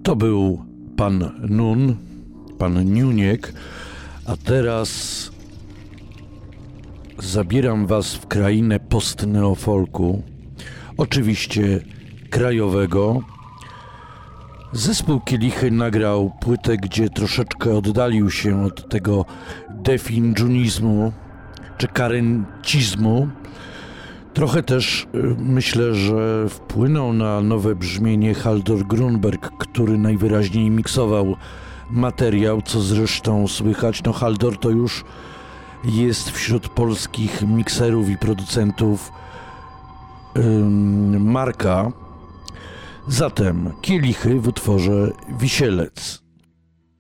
To był pan Nun, pan Niuniek, a teraz zabieram was w krainę post-neofolku, oczywiście krajowego. Zespół Kielichy nagrał płytę, gdzie troszeczkę oddalił się od tego definjunizmu czy karencizmu. Trochę też myślę, że wpłynął na nowe brzmienie Haldor Grunberg, który najwyraźniej miksował materiał, co zresztą słychać. No Haldor to już jest wśród polskich mikserów i producentów marka. Zatem Kielichy w utworze Wisielec.